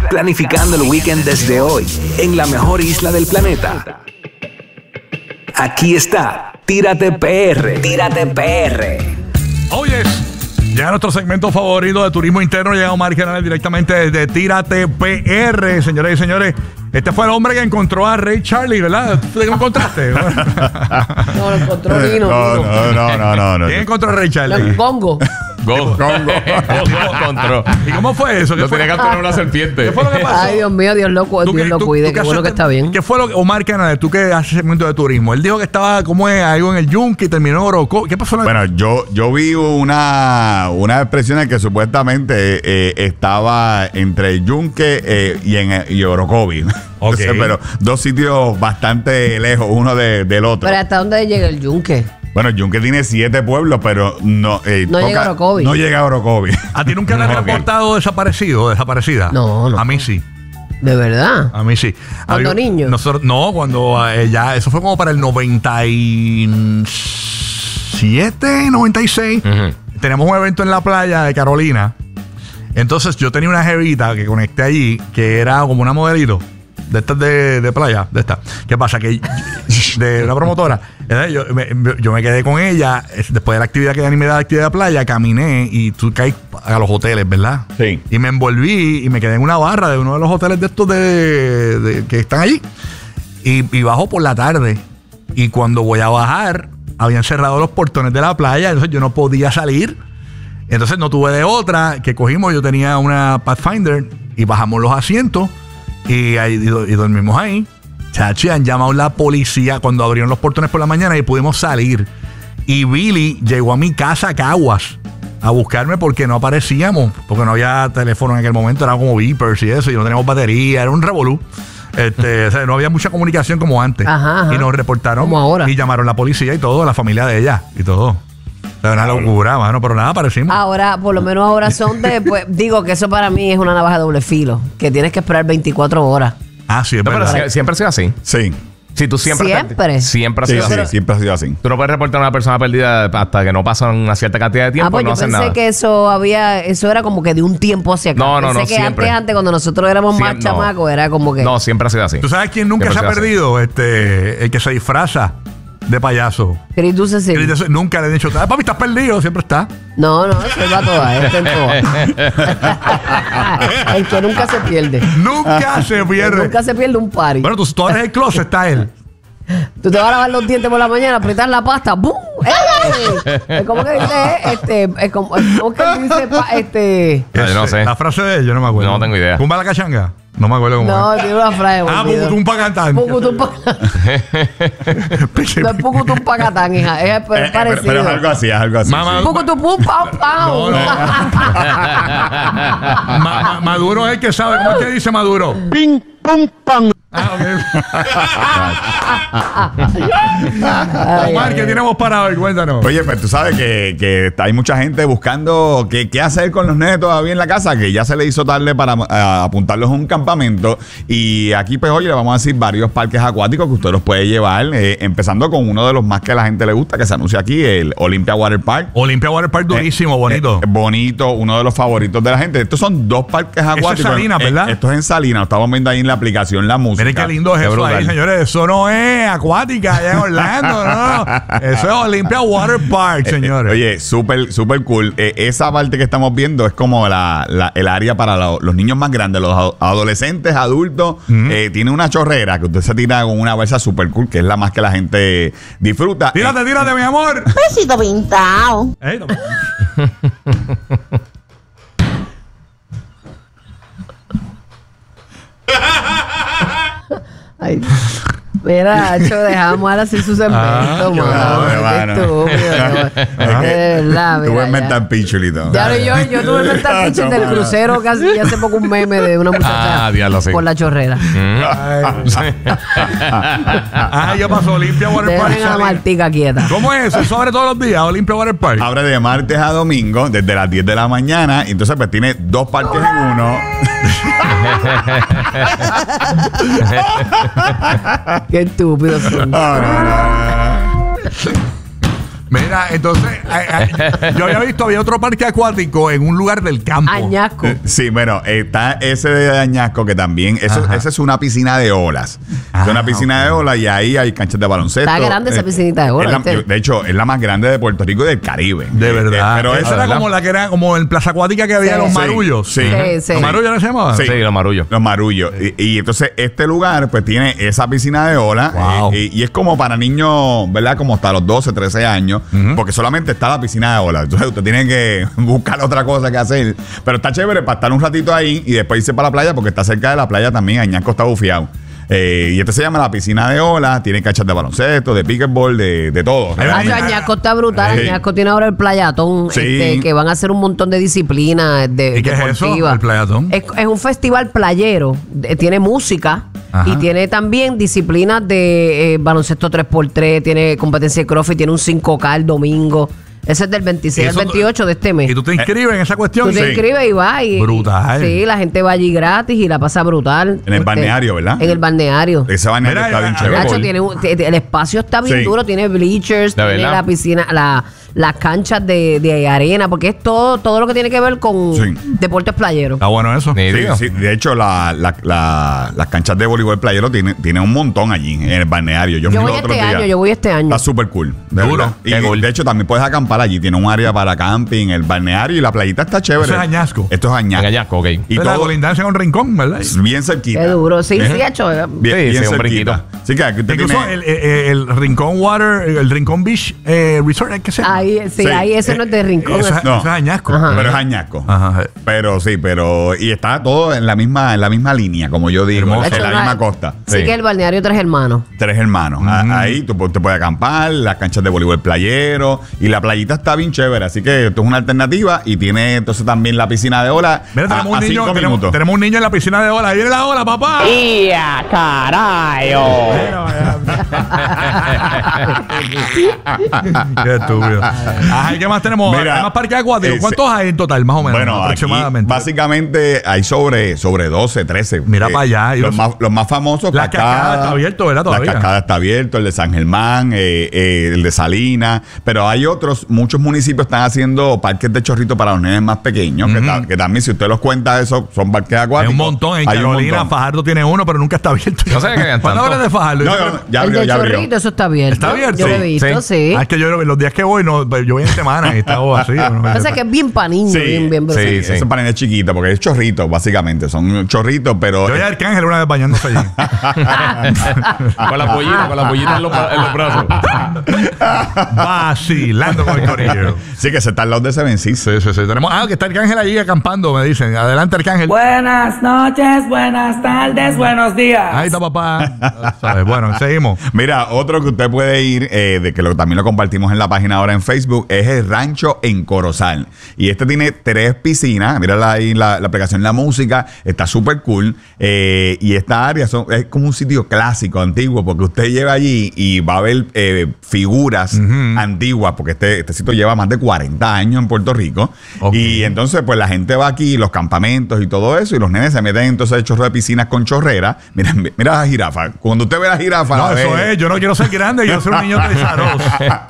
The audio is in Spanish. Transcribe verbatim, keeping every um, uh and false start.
planificando el weekend desde hoy en la mejor isla del planeta. Aquí está, Tírate P R. Tírate P R. Oye, ya nuestro segmento favorito de turismo interno llega Omar Canales directamente desde Tírate P R. Señores y señores, este fue el hombre que encontró a Ray Charlie, ¿verdad? ¿Tú lo encontraste? No, lo encontró Nino. No, no, no, no, no, no. ¿Quién encontró a Ray Charlie? El Congo. Go. Congo. encontró. ¿Y cómo fue eso? Lo tenía que tener una serpiente. ¿Qué fue lo que pasó? Ay, Dios mío, Dios lo, Tú Dios que- lo tú- cuide. tú Qué que bueno que haces- está bien. ¿Qué fue lo que, Omar Canales, tú que haces segmento de turismo? Él dijo que estaba, ¿cómo es? Algo en el Yunque y terminó en Oroco. ¿Qué pasó? Bueno, yo, yo vi una, una expresión en que supuestamente eh, estaba entre Yunque eh, y, en, y Orocovi. Ok. Entonces, pero dos sitios bastante lejos uno de- del otro. Pero ¿hasta dónde llega el yunque? Bueno, Yunque tiene siete pueblos, pero no... eh, No llega a Orocovi. No llega a Orocovi. ¿A ti nunca te han Ok. reportado desaparecido o desaparecida? No, no. A mí sí. ¿De verdad? A mí sí. ¿Cuando Había- niño? Nosotros, no, cuando eh, ya, eso fue como para el noventa y siete, noventa y seis. Ujú. Tenemos un evento en la playa de Carolina. Entonces yo tenía una jevita que conecté allí, que era como una modelito de estas de, de playa, de esta. ¿Qué pasa? Que de una promotora. Entonces, Yo me, yo me quedé con ella. es- Después de la actividad que Dani me da de actividad de playa, caminé y tú caes a los hoteles, ¿verdad? Sí. Y me envolví y me quedé en una barra de uno de los hoteles de estos de, de- que están allí. Y, y bajo por la tarde. Y cuando voy a bajar, habían cerrado los portones de la playa. Entonces yo no podía salir. Entonces no tuve de otra que cogimos. Yo tenía una Pathfinder y bajamos los asientos y, ahí, y, do- y dormimos ahí. Chachi, han llamado la policía cuando abrieron los portones por la mañana y pudimos salir. Y Billy llegó a mi casa a Caguas a buscarme porque no aparecíamos, porque no había teléfono en aquel momento, era como beepers y eso, y no teníamos batería, era un revolú. Este, o sea, no había mucha comunicación como antes. Ajá, ajá. Y nos reportaron Como ahora. y llamaron a la policía y todo, la familia de ella y todo. O sea, una locura, mano, pero nada, aparecimos. Ahora, por lo menos ahora son de, pues, digo que eso para mí es una navaja de doble filo, que tienes que esperar veinticuatro horas. Ah, sí, es No, pero verdad. sie- siempre ha sido así. Sí. Si tú siempre. ¿Siempre? Siempre ha Sí, sido sí, así. siempre ha sido así. Tú no puedes reportar a una persona perdida hasta que no pasa una cierta cantidad de tiempo Ah, pues y no yo hacen pensé nada. que eso había, eso era como que de un tiempo hacia acá. No, no, pensé no, que siempre. antes, antes, cuando nosotros éramos más Siem- no. chamacos, era como que. No, siempre ha sido así. ¿Tú sabes quién nunca Siempre se ha se hace. perdido? Este, el que se disfraza de payaso. Chris Dulce sí. Y le dice- nunca le he dicho, ah, papi, estás perdido, siempre está. No, no, eso va toda, este en toda. El que nunca se pierde. Nunca se pierde. Nunca se pierde un party. Bueno, tú, tú abres el closet, está él. Tú te vas a lavar los dientes por la mañana, apretar la pasta, ¡bum! ¡Ey! Es como que dice, este, es como, es como que dice, pa- este. Ah, yo no sé. La frase de él, yo no me acuerdo. No tengo idea. ¿Tumba la cachanga? No me acuerdo cómo No, es. tiene una frase. me Ah, olvidó. Pucutum pa' cantar. Pucutum pa- No es Pucutum Pacatán, hija. Es, Eh, eh, pero, parecido. pero es algo así, es algo así. Mamá- sí. Pucutum pum pam pam. No, no. Ma- ma- Maduro es el que sabe. ¿Cómo es que dice Maduro? Ping, pum, pam. Ah, ok. Omar, ¿qué tenemos para hoy? Cuéntanos. Oye, pues tú sabes que, que hay mucha gente buscando qué, qué hacer con los nenes todavía en la casa, que ya se le hizo tarde para eh, apuntarlos a un campamento. Y aquí, pues, oye, le vamos a decir varios parques acuáticos que usted los puede llevar, eh, empezando con uno de los más que a la gente le gusta, que se anuncia aquí, el Olympia Water Park. Olympia Water Park durísimo, Eh, bonito. eh, bonito, uno de los favoritos de la gente. Estos son dos parques acuáticos. Salinas, Eh, ¿verdad? esto es en Salinas. Lo estamos viendo ahí en la aplicación, la música. Miren qué lindo es Qué eso brutal. ahí, señores. Eso no es acuática allá en Orlando, no. Eso es Olympia Water Park, señores. Eh, Oye, súper, súper cool. Eh, esa parte que estamos viendo es como la, la- el área para la- los niños más grandes, los ado- adolescentes, adultos. Eh, tiene una chorrera que usted se tira con una balsa súper cool, que es la más que la gente disfruta. Tírate, Eh, tírate, mi amor. Besito pintado. Ey, no. Ay, mira, Hacho, dejamos ahora sin su segmento, Ah, qué mano. bueno, Qué mano. estúpido, Es de verdad, Tú mira, ves mental ya. picture y todo. Ya no, yo, yo tuve el mental picture del Mano. crucero casi y hace poco un meme de una muchacha Ah, diablo, sí. por la chorrera. Ah, ya pasó Olympia Water Park. Dejen a la Salinas. Martica quieta. ¿Cómo es eso? ¿Eso abre todos los días? Olympia Water Park. Abre de martes a domingo, desde las diez de la mañana. Y entonces, pues tiene dos parques en uno. Qué estúpido son. No, no, no, no. Mira, entonces, eh, eh, yo había visto, había otro parque acuático en un lugar del campo. Añasco. Sí, bueno, está ese de Añasco que también, eso, Ajá. esa es una piscina de olas. Ah, es una piscina ok. de olas y ahí hay canchas de baloncesto. Está grande esa Eh, piscinita de olas, es la- ¿viste? yo- de hecho, es la más grande de Puerto Rico y del Caribe. De Eh, verdad. eh, pero esa esa era ¿verdad? como la que era como en Plaza Acuática que había Sí. los Sí, marullos. sí. Sí, sí. ¿Los marullos no se llamaban? Sí. Sí, los marullos. Los marullos. Y, y entonces este lugar pues tiene esa piscina de olas. Wow. eh, y, y es como para niños, ¿verdad? Como hasta los doce, trece años. Porque solamente está la piscina de olas. Entonces usted tiene que buscar otra cosa que hacer. Pero está chévere para estar un ratito ahí y después irse para la playa porque está cerca de la playa también. Añasco está bufiado. Eh, y este se llama la piscina de olas. Tiene canchas de baloncesto, de pickleball, de, de todo. Ahí va. Nacho, Añasco está brutal. Sí. Añasco tiene ahora el playatón, Sí. este, que van a hacer un montón de disciplinas de, ¿Y qué es eso, deportivas. el playatón? Es, es un festival playero. de- tiene música Ajá. y tiene también disciplinas de eh, baloncesto tres por tres, tiene competencia de crossfit, tiene un cinco K el domingo. Ese es del veintiséis Eso- al veintiocho de este mes. ¿Y tú te inscribes en esa cuestión? Tú te Sí. inscribes y vas. Y, Brutal. Sí, la gente va allí gratis y la pasa brutal. En el Este, balneario, ¿verdad? En el balneario. Ese balneario Mira, está bien ya- chévere. Nacho, cool. tiene un- te- te- el espacio está bien Sí. duro, tiene bleachers, ¿De tiene verdad? la piscina, la, las canchas de, de arena, porque es todo, todo lo que tiene que ver con Sí. deportes playeros. Está bueno eso. Ni Sí, digo. sí, de hecho, la, la- la- las canchas de voleibol playero tienen tiene un montón allí en el balneario. Yo, Yo fui voy los otros este días. año, yo voy este año. Está súper cool. de Duro. verdad. Y Qué cool. de hecho, también puedes acampar allí. Tiene un área para camping, el balneario y la playita está chévere. Eso es Añasco. Esto es Añasco. En Añasco, ok. Y Es la todo colindancia con Rincón, ¿verdad? bien cerquita. Qué duro. Sí, Bien- sí, hecho. eh. Bien, Sí, bien sí, un cerquita. Sí, que aquí usted Incluso tiene- el, eh, el Rincón Water, el Rincón Beach eh, Resort, ¿es que se llama? Ahí, sí, Sí. ahí ese no es de rincón. Eso, es- es- No. eso es Añasco. Ajá. Pero es Añasco. Ajá. Pero sí, pero. Y está todo en la misma, en la misma línea, como yo digo. Hermoso. En Hecho, la no misma hay- costa. Sí, Sí. que el balneario Tres Hermanos. Tres hermanos. A- Ahí tú pu- te puedes acampar, las canchas de voleibol playero y la playita está bien chévere. Así que esto es una alternativa y tiene entonces también la piscina de olas Mira, a, tenemos un, a niño, cinco tenemos, minutos. tenemos un niño en la piscina de ola. Ahí viene la ola, papá. ¡Ya, carajo! Qué estúpido. Ajá, ¿y qué más tenemos? Mira, ¿Hay más parques acuáticos? ese- ¿Cuántos hay en total, más o menos? Bueno, aproximadamente. aquí básicamente hay sobre, sobre doce, trece. Mira para allá, y Los, los- más, los más famosos. La Cascada está abierto, ¿verdad? Todavía. La Cascada está abierto, el de San Germán, eh, eh, el de Salinas. Pero hay otros, muchos municipios están haciendo parques de chorrito para los nenes más pequeños. que, ta- que también, si usted los cuenta, eso son parques Hay acuáticos. un montón. En Hay un Carolina, montón. Fajardo tiene uno, pero nunca está abierto. No sé que hayan ¿Cuándo tanto. hablas de Fajardo? No, no, ya el abrió, de ya abrió. Chorrito, eso está abierto. ¿Está abierto? Yo lo he Sí, visto, sí. sí. Ah, es que yo los días que voy, no, yo voy en semana y está así. no me- Pasa que es bien para niños, Sí, bien, bien sí, brutal. sí. eso es para nenes chiquitos, porque es chorritos, básicamente. Son chorritos, pero. Yo vi a Arcángel una vez bañándose allí. Con la pollita, con la pollita en los, en los brazos. Vacilando con el corillo. Sí, que se está al lado de Seven Seas. Sí, sí, sí. Tenemos, ah, que está Arcángel allí acampando, me dicen. Adelante, Arcángel. Buenas noches, buenas tardes, buenos días. Ahí está, papá. ¿Sabes? Bueno, seguimos. Mira, otro que usted puede ir, eh, de que lo, también lo compartimos en la página ahora en Facebook, es el Rancho en Corozal. Y este tiene tres piscinas. Mírala ahí, la, la aplicación La Música. Está súper cool. Eh, y esta área son- es como un sitio clásico, antiguo, porque usted lleva allí y va a ver eh, figuras antiguas, porque este, este sitio lleva más de cuarenta años en Puerto Rico. Ok. Y entonces, pues la gente va aquí, los campamentos y todo eso, y los nenes se meten entonces el chorro de piscinas con chorrera. Mira, mira la jirafa. Cuando usted ve la jirafa, No, la eso ve- es. Yo no quiero ser grande, yo quiero ser un niño de Zaros.